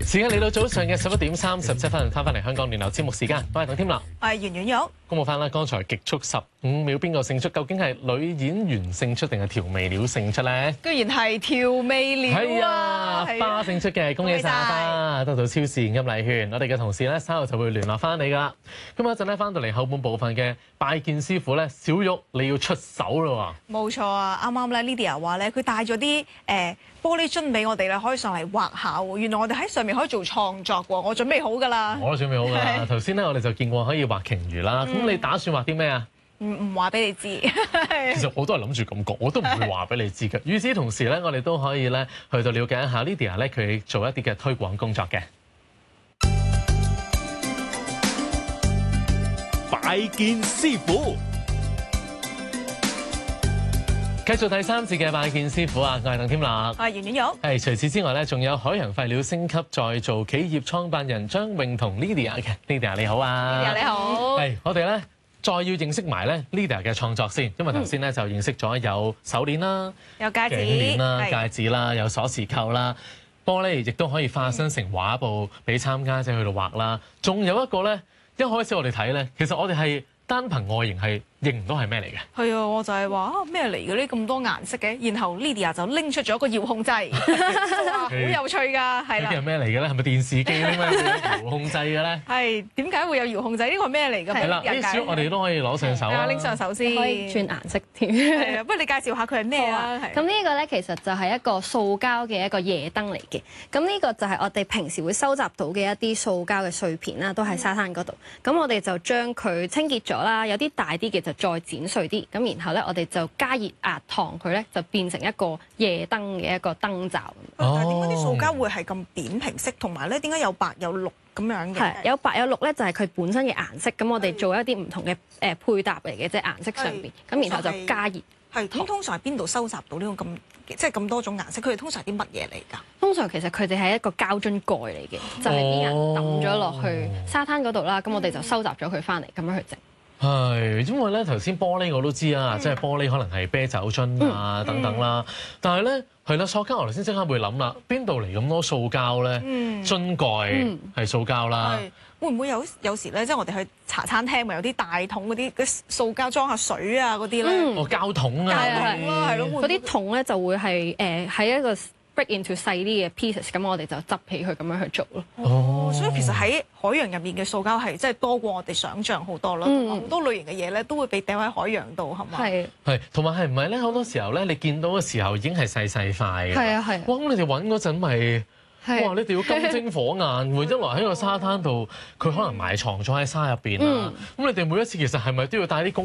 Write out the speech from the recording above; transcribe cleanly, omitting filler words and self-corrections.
時間嚟到早上嘅11:37，翻返嚟香港聯絡節目時間，我係鄧添立， 我係圓圓玉。 公佈翻啦，剛才極速15秒邊個勝出？究竟係女演員勝出定係調味料勝出咧？ 居然係調味料係啊！ 花勝出嘅，恭喜晒花，得到超市現金禮券。我哋嘅同事咧稍後就會聯絡翻你噶啦。咁一陣咧翻到嚟後半部分嘅拜見師傅咧，小玉你要出手咯喎！ 冇錯啊！啱啱咧 Lydia 話咧，佢帶咗啲玻璃樽俾我哋咧，可以上嚟畫下喎。原來我哋喺上面可以做創作喎。我準備好㗎啦。 我都準備好㗎啦。頭先咧我哋就見過可以畫鯨魚啦。咁你打算畫啲咩啊？ 唔話俾你知。 其實我都係諗住咁講，我都唔會話俾你知嘅。與此同時咧，我哋都可以咧去到了解一下 Lydia 咧佢做一啲嘅推廣工作嘅。 拜見師傅。 繼續第3節嘅拜見師傅啊，我係鄧添立， 我係圓圓玉。 係除此之外咧，仲有海洋廢料升級再造企業創辦人張穎彤 Lydia 嘅 Lydia 你好啊 Lydia 你好。 係我哋咧再要認識埋咧 Lydia 嘅創作先，因為頭先咧就認識咗有手鏈啦、 有戒指、 頸鏈啦、戒指啦、有鎖匙扣啦，玻璃亦都可以化身成畫布俾參加者去度畫啦。仲有一個咧，一開始我哋睇咧，其實我哋係單憑外形係認唔到係咩嚟嘅。 係啊，我就係話咩嚟嘅呢？咁多顏色嘅，然後 Lydia 就拎出咗一個遙控掣，哇，好有趣㗎，係啦。 呢啲係咩嚟嘅咧？係咪電視機咧？咩遙控掣嘅咧？ 係點解會有遙控掣？呢個係咩嚟㗎？ 係啦，呢啲我哋都可以攞上手啊！ 拎上手先， 可以轉顏色添。 係啊，不如你介紹下佢係咩啊？ 咁呢個咧其實就係一個塑膠嘅一個夜燈嚟嘅。咁呢個就係我哋平時會收集到嘅一啲塑膠嘅碎片啦，都喺沙灘嗰度。咁我哋就將佢清潔咗啦，有啲大啲嘅就再剪碎啲。咁然後咧，我哋就加熱壓燙佢咧，就變成一個夜燈嘅一個燈罩。 但係點解啲塑膠會係咁扁平色？同埋咧，點解有白有綠咁樣嘅？ 係有白有綠咧，就係佢本身嘅顏色。咁我哋做一啲唔同嘅配搭嚟嘅，即係顏色上邊。咁然後就加熱。 係咁，通常係邊度收集到呢個咁即係咁多種顏色？佢哋通常係啲乜嘢嚟㗎？ 通常其實佢哋係一個膠樽蓋嚟嘅，就係啲人抌咗落去沙灘嗰度啦。咁我哋就收集咗佢翻嚟，咁樣去整。 係，因為咧頭先玻璃我都知啊，即係玻璃可能係啤酒樽啊等等啦。但係咧係啦，塑膠我頭先即刻會諗啦，邊度嚟咁多塑膠咧？樽蓋係塑膠啦。 會唔會有時咧，即係我哋去茶餐廳咪有啲大桶嗰啲塑膠裝下水啊嗰啲咧？ 哦，膠桶啊， 係咯， 嗰啲桶咧就會係喺一個 break into 細啲嘅 pieces，咁我哋就執起佢咁樣去做咯。 哦，所以其實喺海洋入面嘅塑膠係真係多過我哋想象好多咯。好多類型嘅嘢咧都會被掟喺海洋度，係嘛？ 係， 同埋係唔係咧？好多時候咧，你見到嘅時候已經係細塊嘅。 係啊係。 哇！咁你哋揾嗰陣咪？哇！你哋要金睛火眼喎，一來喺個沙灘度，佢可能埋藏咗喺沙入邊啦。咁你哋每一次其實係咪都要帶啲工